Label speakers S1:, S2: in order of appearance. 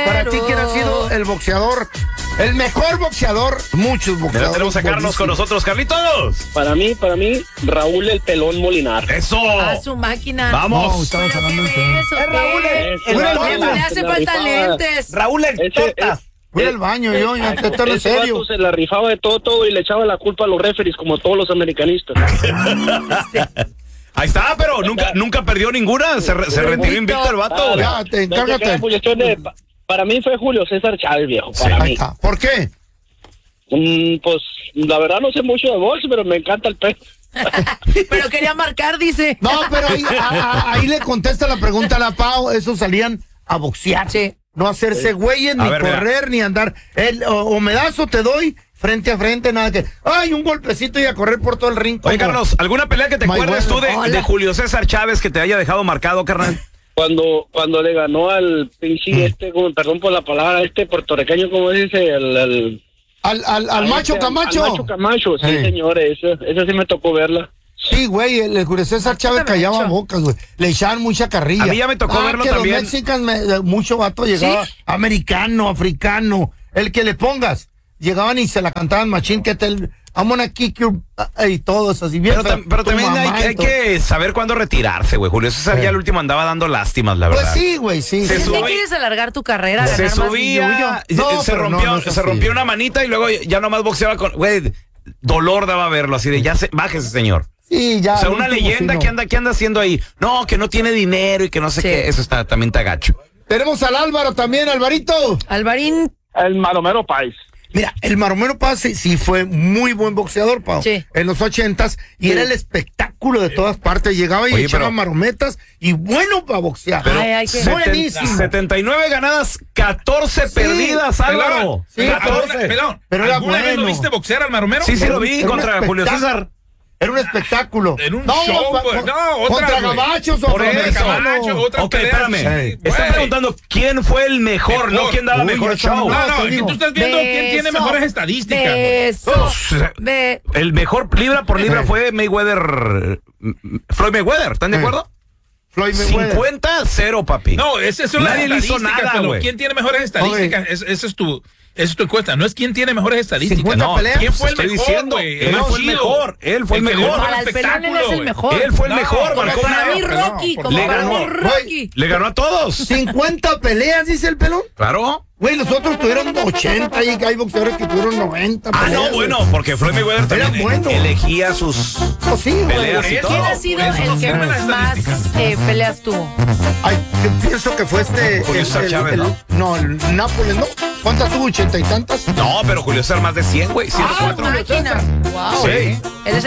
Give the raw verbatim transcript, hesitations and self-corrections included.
S1: Para ti, ¿quién ha sido el boxeador, el mejor boxeador? Muchos boxeadores.
S2: Ya tenemos a Carlos con nosotros. Carlitos.
S3: Para mí, para mí, Raúl el Pelón Molinar.
S2: Eso.
S4: A su máquina.
S2: Vamos.
S1: No, estamos hablando de
S4: Eso,
S1: Es Raúl
S4: ¿qué?
S1: el,
S3: Ese
S1: el,
S3: vato
S1: el,
S4: No
S3: se
S4: le
S3: la-
S4: hace
S3: se la
S4: falta
S3: rifaba.
S4: lentes.
S2: Raúl el
S3: Ese-
S2: Tortas.
S1: Fui al baño yo, ya te en
S3: Ese
S1: serio.
S3: vato se la rifaba de todo, todo y le echaba la culpa a los referees como todos los americanistas.
S2: Ahí está, pero nunca nunca perdió ninguna. Se, re- se retiró invicto el vato.
S3: Ah,
S1: Ya, te
S3: No,
S1: encárgate.
S3: que Julio César de- pa- para mí fue Julio César Chávez, viejo. Para
S1: Ahí
S3: mí.
S1: está. ¿Por qué?
S3: Mm, pues la verdad no sé mucho de box, pero me encanta el pez.
S4: Pero quería marcar, dice.
S1: No, pero ahí, a- a- ahí le contesta la pregunta a la Pau. Esos salían a boxear.
S4: Sí.
S1: No hacerse güeyes,
S2: A
S1: ni
S2: ver, mira.
S1: correr, ni andar. El, o, o me das o te doy frente a frente, nada que. Ay, un golpecito y a correr por todo el ring.
S2: Oye,
S1: como-
S2: Carlos, ¿alguna pelea que te
S1: Muy
S2: acuerdes tú
S1: bueno.
S2: de, de Julio César Chávez que te haya dejado marcado, carnal?
S3: Cuando cuando le ganó al pinche este, como, perdón por la palabra, este puertorriqueño, como dice, el... el
S1: Al, al, al
S3: a
S1: macho
S3: este,
S1: Camacho.
S3: Al macho Camacho, sí,
S1: Sí.
S3: señores, esa, esa sí me tocó verla.
S1: Sí, güey, el, el Julio César Chávez
S4: Camacho.
S1: callaba bocas, güey. Le echaban mucha carrilla.
S2: A mí ya me tocó
S1: Ah,
S2: verlo
S1: que
S2: también.
S1: Los mexicanos, me- mucho vato llegaba,
S4: ¿Sí?
S1: americano, africano, el que le pongas. Llegaban y se la cantaban machín, que te, I'm gonna kick you, ah, y todo eso, así bien.
S2: Pero, tam-
S1: feo,
S2: pero
S1: tu
S2: también hay,
S1: mamá
S2: que-
S1: y
S2: hay
S1: todo.
S2: que saber cuándo retirarse, güey. Julio César
S1: Sí.
S2: ya el último andaba dando lástimas, la
S1: Pues
S2: verdad.
S1: sí, güey, sí.
S2: Se
S4: ¿Es
S1: sí.
S4: que
S2: sube-
S4: quieres alargar tu carrera?
S2: Se
S4: ganar más
S2: subía,
S1: billuyo? No,
S2: se,
S1: pero
S2: rompió,
S1: no, no es
S2: se
S1: así.
S2: rompió una manita y luego ya nomás boxeaba con... Güey, dolor daba verlo, así de ya se, bájese, señor.
S1: Sí, ya.
S2: O sea,
S1: al
S2: una
S1: último,
S2: leyenda
S1: sí, no.
S2: que anda, que anda haciendo ahí. No, que no tiene dinero y que no sé
S4: Sí.
S2: qué. Eso está también está gacho.
S1: Tenemos al Álvaro también, Alvarito.
S4: Alvarín,
S3: El Maromero Pais.
S1: Mira, el Maromero Paz sí, sí fue muy buen boxeador, Pau.
S4: Sí.
S1: En los ochentas, y era el espectáculo de todas partes. Llegaba y
S2: Oye,
S1: echaba
S2: pero-
S1: marometas y bueno para boxear.
S4: Ay, ay, qué-
S1: Buenísimo.
S2: setenta y nueve ganadas, catorce
S1: Sí,
S2: perdidas, Álvaro.
S1: Sí,
S2: catorce.
S5: Pelón,
S1: Pero era
S5: ¿alguna vez
S1: bueno.
S5: lo viste boxear al Maromero?
S2: Sí, sí lo vi
S1: Era un
S2: contra Julio
S1: espectáculo.
S2: César.
S1: Era un espectáculo.
S5: En un show,
S1: pa-
S5: pues,
S1: pa-
S5: no, otra,
S1: contra
S5: güey.
S1: gabachos o
S2: Por
S1: afroamericanos.
S2: eso.
S5: Camacho, otra
S2: Ok,
S5: pelea,
S2: espérame.
S5: sí,
S2: Está
S5: güey.
S2: preguntando quién fue el mejor, no
S5: Mejor.
S2: quién daba
S1: Uy,
S2: mejor
S1: ya está
S2: show.
S1: mal.
S5: No, no,
S1: te
S5: aquí
S1: digo.
S5: tú estás viendo quién tiene
S4: Beso.
S5: mejores estadísticas, güey.
S4: beso,
S2: Uf,
S4: be-
S2: El mejor libra por libra
S1: Sí.
S2: fue Mayweather, mm, Floyd Mayweather, ¿están de
S1: Sí.
S2: acuerdo?
S1: Floyd Mayweather.
S2: cincuenta cero, papi.
S5: No, esas son
S2: Nadie
S5: las
S2: le hizo
S5: estadísticas,
S2: nada,
S5: pero
S2: güey.
S5: ¿quién tiene mejores estadísticas? Es- Esa es tu, esa es tu encuesta. No es quién tiene mejores estadísticas.
S1: cincuenta
S5: No,
S1: peleas.
S5: ¿quién fue el
S2: Estoy
S5: mejor,
S2: diciendo,
S5: güey?
S2: él fue el
S5: chido.
S2: mejor, él fue el
S5: que dio
S2: mejor.
S5: mejor
S4: Para el pelón él
S5: espectáculo,
S4: es el
S5: güey.
S4: mejor.
S2: Él fue el
S5: No,
S2: mejor,
S5: como
S2: marcó
S4: Para
S2: una-
S4: mí,
S5: no,
S4: Rocky,
S5: por
S4: como
S2: Le
S4: para
S2: ganó.
S4: mí, Rocky.
S2: Le ganó a todos.
S1: cincuenta peleas, dice el pelón.
S2: Claro.
S1: Güey, los otros tuvieron ochenta y hay boxeadores que tuvieron noventa
S2: Ah,
S1: peleas.
S2: no,
S1: güey.
S2: bueno, porque Floyd Mayweather
S1: Era
S2: también
S1: bueno.
S2: elegía sus
S1: No, sí, güey.
S2: peleas y
S5: Por
S4: ¿Quién
S2: todo.
S4: ha sido
S5: Por eso
S4: el
S5: no
S4: que
S5: sirven las
S4: más
S5: estadísticas.
S4: eh, peleas tuvo?
S1: Ay, yo pienso que fue este.
S2: Julio
S1: el-
S2: César
S1: el-
S2: Chávez,
S1: el-
S2: ¿no?
S1: No, el Nápoles, ¿no? ¿Cuántas tuvo? ¿Ochenta y tantas?
S2: No, pero Julio César más de cien, güey. ciento
S4: Ah,
S2: cuatro.
S4: máquina. Wow.
S2: Sí.
S4: Él es